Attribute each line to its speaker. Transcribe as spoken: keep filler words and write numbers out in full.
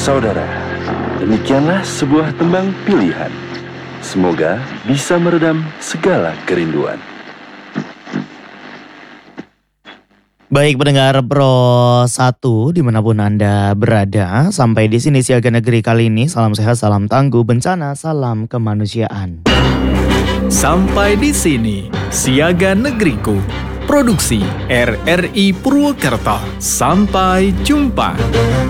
Speaker 1: Saudara, demikianlah sebuah tembang pilihan. Semoga bisa meredam segala kerinduan.
Speaker 2: Baik pendengar Pro satu dimanapun Anda berada, sampai di sini Siaga Negeri kali ini. Salam sehat, salam tangguh bencana, salam kemanusiaan.
Speaker 3: Sampai di sini Siaga Negeriku, produksi R R I Purwokerto. Sampai jumpa.